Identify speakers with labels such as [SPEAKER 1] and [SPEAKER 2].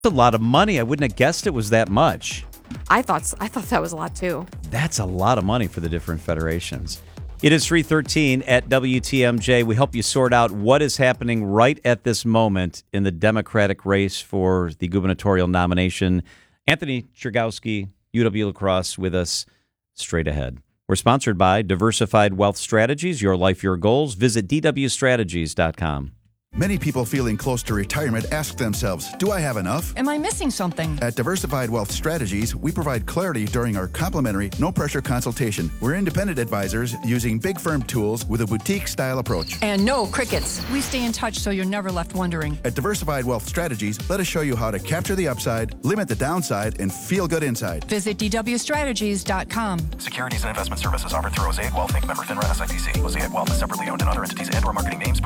[SPEAKER 1] That's a lot of money. I wouldn't have guessed it was that much.
[SPEAKER 2] I thought that was a lot too.
[SPEAKER 1] That's a lot of money for the different federations. It is 3:13 at WTMJ. We help you sort out what is happening right at this moment in the Democratic race for the gubernatorial nomination. Anthony Chergowski, UW La Crosse, with us straight ahead. We're sponsored by Diversified Wealth Strategies, your life, your goals. Visit dwstrategies.com.
[SPEAKER 3] Many people feeling close to retirement ask themselves, do I have enough?
[SPEAKER 4] Am I missing something?
[SPEAKER 3] At Diversified Wealth Strategies, we provide clarity during our complimentary, no-pressure consultation. We're independent advisors using big firm tools with a boutique-style approach.
[SPEAKER 4] And no crickets. We stay in touch so you're never left wondering.
[SPEAKER 3] At Diversified Wealth Strategies, let us show you how to capture the upside, limit the downside, and feel good inside.
[SPEAKER 4] Visit dwstrategies.com.
[SPEAKER 5] Securities and investment services offered through Mosaic Wealth Inc. Member FINRA SIPC. Mosaic Wealth is separately owned in other entities and/or marketing names.